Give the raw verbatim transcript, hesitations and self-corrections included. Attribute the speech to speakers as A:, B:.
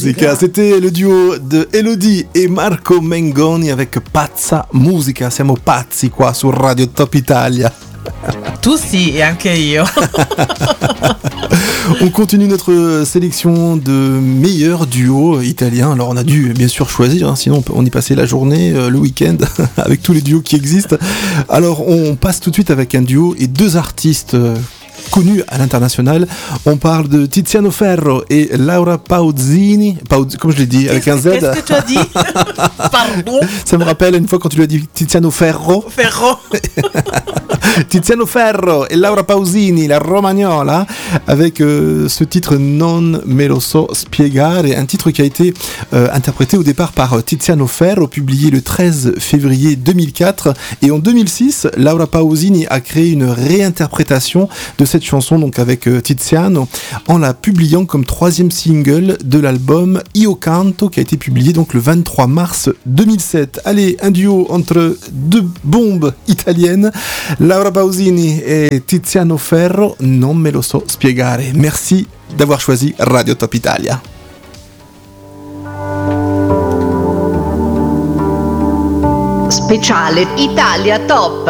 A: C'était le duo de Elodie e Marco Mengoni avec Pazza Musica. Siamo pazzi qua su Radio Top Italia.
B: Tu sì, e anche io.
A: On continue notre sélection de meilleurs duos italiens. Alors on a dû bien sûr choisir, hein, sinon on y passait la journée, euh, le week-end, avec tous les duos qui existent. Alors on passe tout de suite avec un duo et deux artistes euh, connus à l'international. On parle de Tiziano Ferro et Laura Pausini. Pauz, comme je l'ai dit, avec un Z.
B: Qu'est-ce que tu as dit? Pardon.
A: Ça me rappelle une fois quand tu lui as dit Tiziano Ferro.
B: Ferro.
A: Tiziano Ferro et Laura Pausini, la Romagnola, avec euh, ce titre Non me lo so spiegare, un titre qui a été euh, interprété au départ par euh, Tiziano Ferro, publié le treize février deux mille quatre, et en deux mille six, Laura Pausini a créé une réinterprétation de cette chanson, donc avec euh, Tiziano, en la publiant comme troisième single de l'album Io Canto, qui a été publié donc le vingt-trois mars deux mille sept. Allez, un duo entre deux bombes italiennes, Laura Pausini et Tiziano Ferro, Non me lo so spiegare. Merci d'avoir choisi Radio Top Italia.
C: Speciale Italia Top.